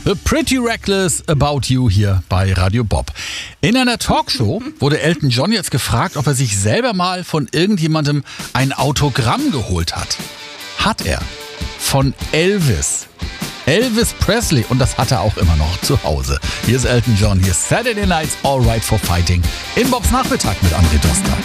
Pretty Reckless About You hier bei Radio Bob. In einer Talkshow wurde Elton John jetzt gefragt, ob er sich selber mal von irgendjemandem ein Autogramm geholt hat. Hat er. Von Elvis. Elvis Presley. Und das hat er auch immer noch zu Hause. Hier ist Elton John. Hier ist Saturday Night's All Right for Fighting. In Bobs Nachmittag mit André Doster.